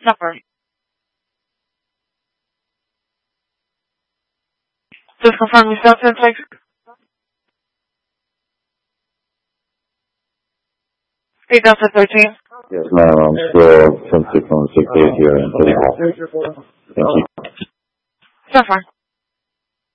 Zephyr. Just confirm your steps and take. Speed Delta 13. Yes, ma'am. I'm still 10-6 on 6-8 here in City Hall. Thank you. Zephyr.